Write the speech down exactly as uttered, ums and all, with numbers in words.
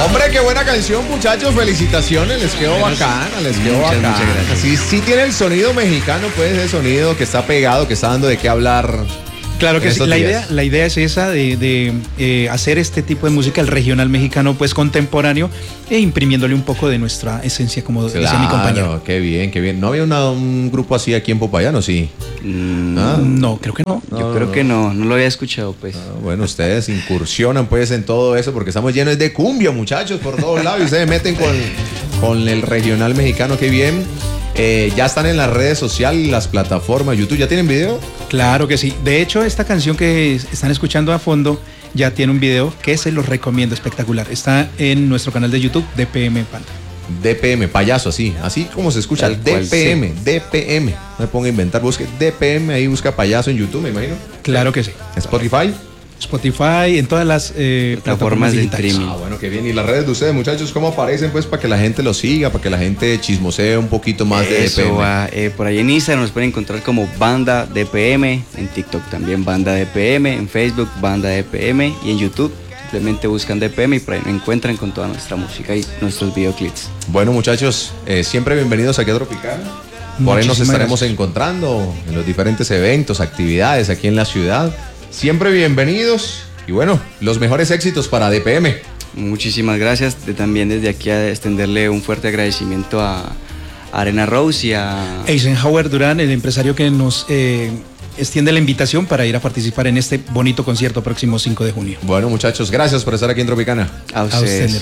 Hombre, qué buena canción, muchachos. Felicitaciones, les quedó bacana, les quedó Muchas, bacana. muchas gracias. Sí, sí tiene el sonido mexicano, pues ese sonido que está pegado, que está dando de qué hablar. Claro que en sí, estos la días. idea, la idea es esa de, de eh, hacer este tipo de música, el regional mexicano, pues contemporáneo, e imprimiéndole un poco de nuestra esencia, como decía mi compañero. Claro, qué bien, qué bien. ¿No había una- un grupo así aquí en Popayán, o sí? Mm, Ah. No, creo que no. Yo No, creo no. que no, no lo había escuchado, pues. Ah, Bueno, ustedes incursionan pues en todo eso porque estamos llenos de cumbia, muchachos, por todos lados. Y ustedes meten con, con el regional mexicano, qué bien. Eh, ya están en las redes sociales, las plataformas, YouTube. ¿Ya tienen video? Claro que sí. De hecho, esta canción que están escuchando a fondo ya tiene un video que se los recomiendo, espectacular. Está en nuestro canal de YouTube, D P M Panda. D P M, payaso, así, así como se escucha, Tal cual, D P M, D P M. No me ponga a inventar, busque D P M, ahí busca payaso en YouTube, me imagino. Claro que sí. Spotify. Spotify, en todas las eh, Plataformas plataformas de digitales. streaming. Ah, bueno, qué bien. ¿Y las redes de ustedes, muchachos, cómo aparecen pues para que la gente los siga, para que la gente chismosee un poquito más de D P Eso M? va, eh, por ahí en Instagram nos pueden encontrar como Banda D P M, en TikTok también Banda D P M, en Facebook Banda D P M y en YouTube simplemente buscan D P M y por ahí nos encuentran con toda nuestra música y nuestros videoclips. Bueno, muchachos, eh, siempre bienvenidos aquí a Tropical. Por ahí nos Muchísimas estaremos gracias. encontrando en los diferentes eventos, actividades aquí en la ciudad. Siempre bienvenidos y bueno, los mejores éxitos para D P M. Muchísimas gracias, de, también desde aquí a extenderle un fuerte agradecimiento a, a Arena Rose y a... Eisenhower Durán, el empresario que nos eh, extiende la invitación para ir a participar en este bonito concierto próximo cinco de junio. Bueno, muchachos, gracias por estar aquí en Tropicana. A A ustedes. usted,